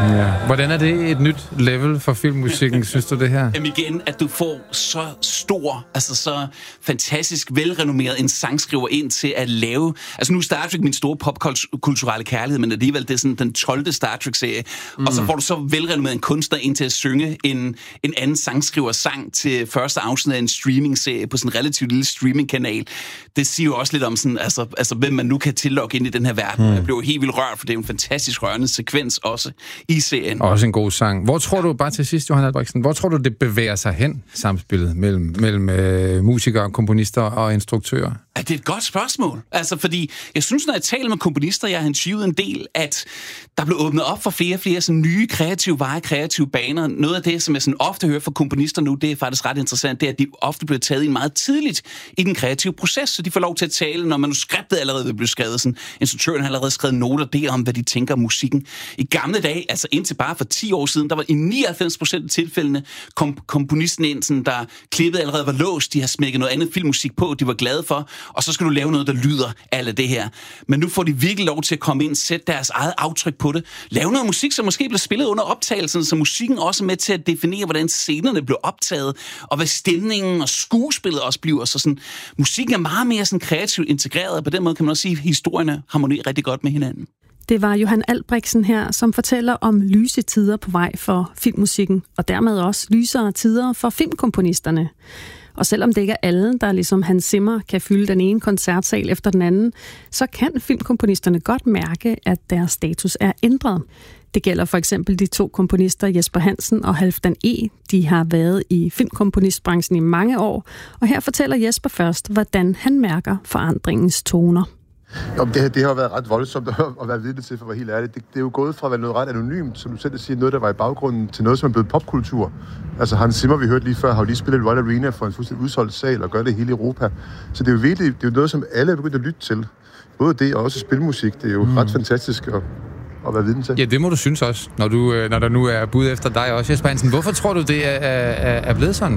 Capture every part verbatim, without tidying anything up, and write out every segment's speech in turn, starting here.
Ja. Hvordan er det et nyt level for filmmusikken, synes du det her? Jamen igen, at du får så stor, altså så fantastisk velrenommeret en sangskriver ind til at lave... Altså nu er Star Trek min store popkulturelle kærlighed, men alligevel det er sådan den tolvte Star Trek-serie. Mm. Og så får du så velrenommeret en kunstner ind til at synge en, en anden sangskriver sang til første afsnit af en streaming-serie på sådan en relativt lille streaming-kanal. Det siger jo også lidt om sådan, altså, altså hvem man nu kan tillokke ind i den her verden. Mm. Jeg blev helt vildt rørt, for det er en fantastisk rørende sekvens også i serien. Også en god sang. Hvor tror du, bare til sidst, Johan Albrechtsen, hvor tror du, det bevæger sig hen, samspillet mellem, mellem øh, musikere, komponister og instruktører? Ja, det er et godt spørgsmål. Altså, fordi jeg synes, når jeg taler med komponister, jeg har interviewet en del, at der blev åbnet op for flere og flere sådan nye kreative veje, kreative baner. Noget af det, som jeg sådan ofte hører fra komponister nu, det er faktisk ret interessant, det er, at de ofte bliver taget ind meget tidligt i den kreative proces, så de får lov til at tale, når manuskriptet allerede vil blive skrevet. Sådan, instruktøren har allerede skrevet noter der om, hvad de tænker om musikken. I gamle dage, altså indtil bare for ti år siden, der var i nioghalvfems procent af tilfældene kom komponisten ind, sådan, der klippet allerede var låst, de har smækket noget andet filmmusik på, de var glade for, og så skal du lave noget, der lyder af det her. Men nu får de virkelig lov til at komme ind, sætte deres eget aftryk på det, lave noget musik, som måske bliver spillet under optagelsen, så musikken også er med til at definere, hvordan scenerne bliver optaget, og hvad stemningen og skuespillet også bliver. Så sådan, musikken er meget mere sådan kreativt integreret, og på den måde kan man også sige, at historierne harmonerer rigtig godt med hinanden. Det var Johan Albrechtsen her, som fortæller om lyse tider på vej for filmmusikken, og dermed også lysere tider for filmkomponisterne. Og selvom det ikke er alle, der ligesom Hans Zimmer kan fylde den ene koncertsal efter den anden, så kan filmkomponisterne godt mærke, at deres status er ændret. Det gælder for eksempel de to komponister Jesper Hansen og Halfdan E. De har været i filmkomponistbranchen i mange år, og her fortæller Jesper først, hvordan han mærker forandringens toner. Jo, det, det har været ret voldsomt at være vidne til, for at være helt ærligt. Det, det er jo gået fra at være noget ret anonymt, som du selv siger, noget, der var i baggrunden, til noget, som er blevet popkultur. Altså Hans Zimmer, vi hørte lige før, har jo lige spillet Royal Arena for en fuldstændig udsolgt sal og gør det hele i Europa. Så det er jo virkelig det er jo noget, som alle er begyndt at lytte til. Både det og også spilmusik. Det er jo mm. ret fantastisk at, at være vidne til. Ja, det må du synes også, når, du, når der nu er bud efter dig også, Jesper Hansen. Hvorfor tror du, det er, er, er blevet sådan?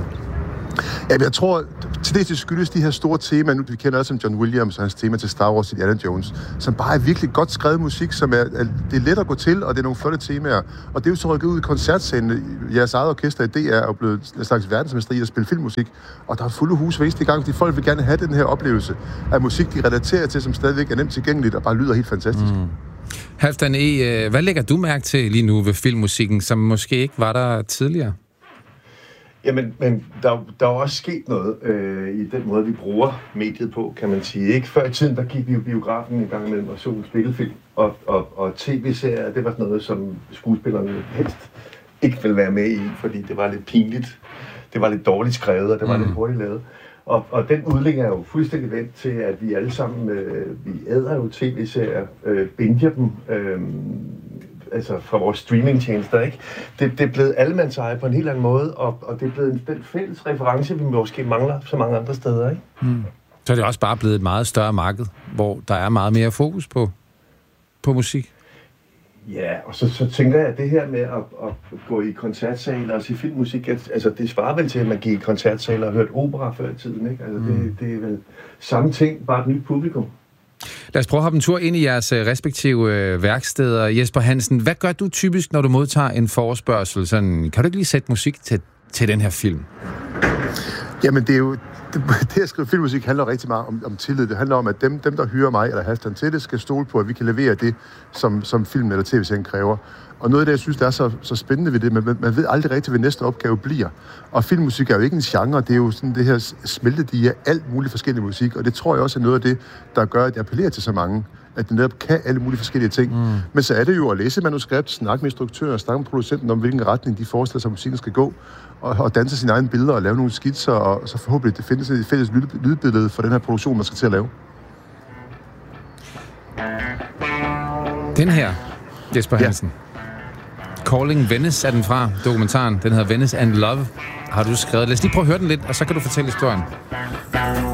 Ja, jeg tror, til det skyldes de her store temaer, nu vi kender også som John Williams og hans tema til Star Wars, Indiana Jones, som bare er virkelig godt skrevet musik, som er, er, det er let at gå til, og det er nogle flotte temaer. Og det er jo så rykket ud i koncertscenen. Jeres eget orkester i D R er jo blevet en slags verdensmester i at spille filmmusik, og der er fulde hus hver eneste gang, fordi folk vil gerne have den her oplevelse af musik, de relaterer til, som stadigvæk er nemt tilgængeligt og bare lyder helt fantastisk. Mm. Halfdan E., hvad lægger du mærke til lige nu ved filmmusikken, som måske ikke var der tidligere? Jamen, men der, der er også sket noget øh, i den måde, vi bruger mediet på, kan man sige. Ikke? Før i tiden, der gik vi jo biografen en gang imellem og så en spillefilm, og, og, og tv-serier, det var sådan noget, som skuespillerne helst ikke ville være med i, fordi det var lidt pinligt, det var lidt dårligt skrevet, og det var mm. lidt hurtigt lavet. Og, og den udlægning er jo fuldstændig vendt til, at vi alle sammen, øh, vi æder jo tv-serier, øh, binger dem, øh, altså fra vores streamingtjenester, ikke? Det, det er blevet allemandseje på en helt anden måde, og, og det er blevet den fælles reference, vi måske mangler så mange andre steder, ikke? Mm. Så er det også bare blevet et meget større marked, hvor der er meget mere fokus på, på musik. Ja, og så, så tænker jeg, at det her med at, at gå i koncertsaler og se filmmusik, altså det svarer vel til, at man gik i koncertsaler og hørte opera før i tiden, ikke? Altså mm. det, det er vel samme ting, bare et nyt publikum. Lad os prøve at hoppe en tur ind i jeres respektive værksteder. Jesper Hansen, hvad gør du typisk, når du modtager en forespørgsel? Sådan, kan du ikke lige sætte musik til, til den her film? Jamen, det er jo... Det, det at skrive filmmusik handler rigtig meget om, om tillid. Det handler om, at dem, dem der hyrer mig eller Halfdan til det, skal stole på, at vi kan levere det, som, som filmen eller tv-serien kræver. Og noget af det, jeg synes, der er så, så spændende ved det, man, man ved aldrig rigtigt, hvad næste opgave bliver. Og filmmusik er jo ikke en genre, det er jo sådan det her smeltedige af alt muligt forskellig musik, og det tror jeg også er noget af det, der gør, at jeg appellerer til så mange, at det netop kan alle mulige forskellige ting. Mm. Men så er det jo at læse manuskript, snakke med instruktører, snakke med producenten om, hvilken retning de forestiller sig, at musikken skal gå, og, og danse sine egne billeder og lave nogle skitser, og så forhåbentlig det findes et fælles lyd, lydbillede for den her produktion, man skal til at lave. Den her, Jesper Hansen. Ja. Calling Venice er den fra, dokumentaren. Den hedder Venice and Love. Har du skrevet? Lad os lige prøve at høre den lidt, og så kan du fortælle historien.